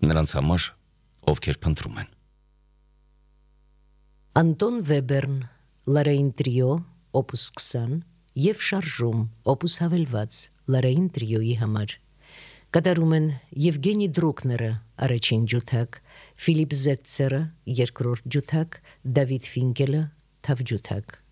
նրանց համար, ովքեր փնտրում են։ Անտոն Վեբերն, Լարային տրիո, օպուս 20 և շարժում, օպուս հավելված, Լարային տրիոյի համար։ Կատարում են Եվգենի Դրուկները, առաջին ջութակ, Ֆիլիպ Զետցերը, երկրորդ ջութակ, Դավիթ Ֆինկելը, թավ ջութակ։